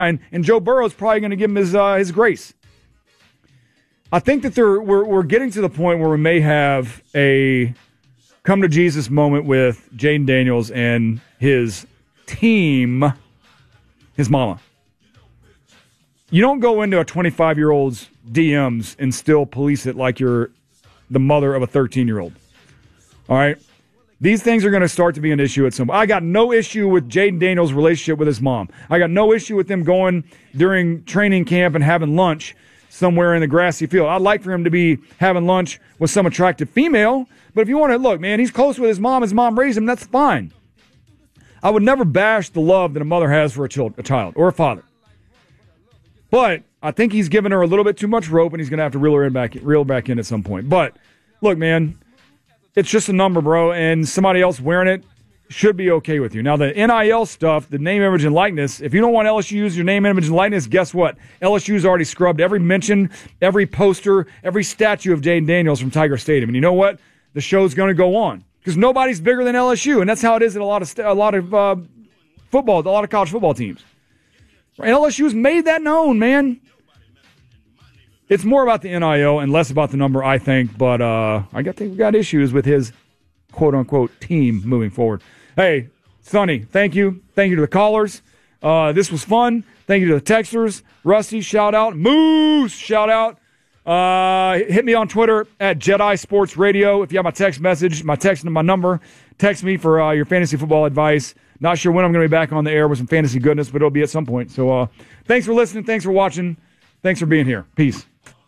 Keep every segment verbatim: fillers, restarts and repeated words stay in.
and Joe Burrow's probably going to give him his uh, his grace. I think that they're, we're we're getting to the point where we may have a come to Jesus moment with Jayden Daniels and his team, his mama. You don't go into a twenty-five-year-old's D Ms and still police it like you're the mother of a thirteen-year-old. All right? These things are going to start to be an issue at some point. I got no issue with Jayden Daniels' relationship with his mom. I got no issue with them going during training camp and having lunch somewhere in the grassy field. I'd like for him to be having lunch with some attractive female, but if you want to, look, man, he's close with his mom. His mom raised him. That's fine. I would never bash the love that a mother has for a child, a child or a father. But I think he's given her a little bit too much rope, and he's going to have to reel her in back, reel back in at some point. But, look, man, it's just a number, bro, and somebody else wearing it should be okay with you. Now, the N I L stuff, the name, image, and likeness, if you don't want L S U to use your name, image, and likeness, guess what? L S U's already scrubbed every mention, every poster, every statue of Jayden Daniels from Tiger Stadium. And you know what? The show's going to go on because nobody's bigger than L S U, and that's how it is at a lot of st- a lot of uh, football, a lot of college football teams. And L S U's made that known, man. It's more about the N I L and less about the number, I think. But uh, I think we got issues with his quote-unquote team moving forward. Hey, Sonny, thank you. Thank you to the callers. Uh, this was fun. Thank you to the texters. Rusty, shout out. Moose, shout out. Uh, hit me on Twitter at Jedi Sports Radio. If you have my text message, my text and my number, text me for uh, your fantasy football advice. Not sure when I'm going to be back on the air with some fantasy goodness, but it'll be at some point. So uh, thanks for listening. Thanks for watching. Thanks for being here. Peace.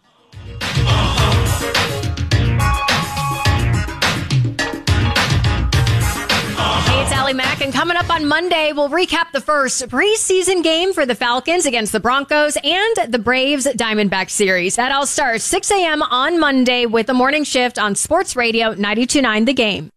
Mac, and coming up on Monday, we'll recap the first preseason game for the Falcons against the Broncos and the Braves Diamondback series. That all starts six a.m. on Monday with the morning shift on Sports Radio ninety-two point nine The Game.